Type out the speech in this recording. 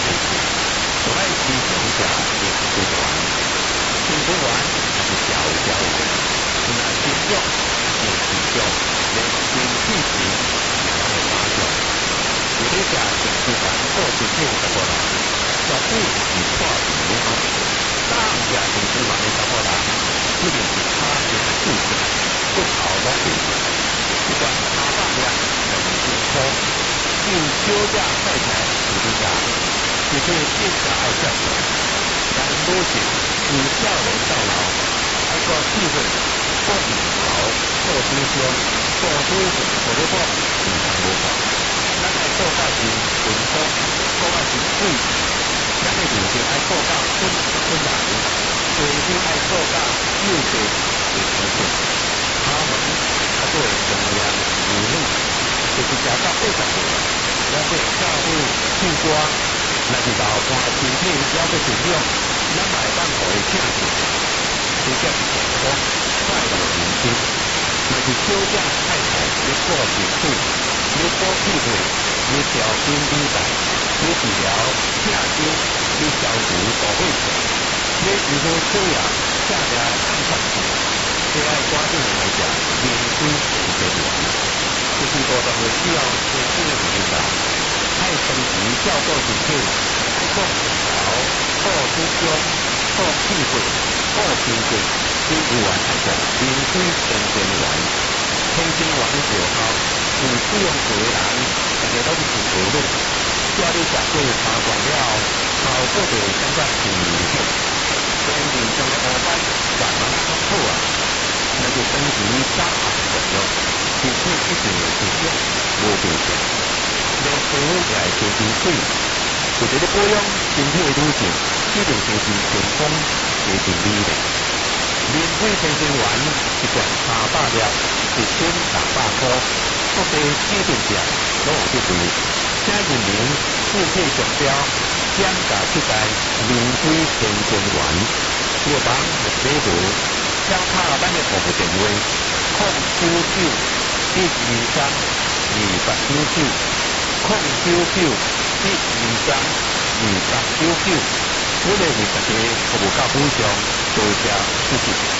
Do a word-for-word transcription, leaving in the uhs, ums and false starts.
事情，所来时常者也是不完，听不完还是教会教会，那心中也是中，连心气情也当会发作。有啲家情绪感过身体十个人，绝对是破病的方式。当家情绪慢的十个人，一定是他人注重，不好拢对。一罐茶百两，两千块。用小价菜菜是你家，一个店家爱赚钱，但多钱以少年到老，爱个气氛，过年好，过新鲜，过新鲜，过得好，唔通无好。咱爱做到是顺风，做到是贵，咱嘅人生爱做到顺顺人，最紧爱做到又地又清净。他们啊，做重要义务。就是食到八十岁，了解教育、唱歌，若是老伴身体了解成长，咱嘛会当互伊请进，这才是健康快乐人生。若是小家太太你过身体，你补体力，你调经理财，你治疗疼伤，你消除保卫者，你如何这样下家看看去，最爱抓紧来讲，免费健身员。就是五十岁以后，健身的年龄，爱长期照顾身体，爱顾肠道、顾子宫、顾气血、顾心血，你有缘爱食免费健身员，健身员的药效，有使用过的人，大家都是真无论。叫你食过查过了，效果就会感觉真明显。虽然面上的黑斑慢慢康复啊，那就长期早下服用。身体一定会持续无变化，连皮肤也会加进水。有一个保养身体的路径，一定加进健康，加进美丽。免费健身员一罐三百粒，一千六百块，各地指定店拢有得卖。请人民付费商标，减价出台免费健身员。药房六礼物，小卡咱的服务电话：零九九。一二三二八九九，零九九一二三二八九九，我哋为大家服务到本上，多谢支持。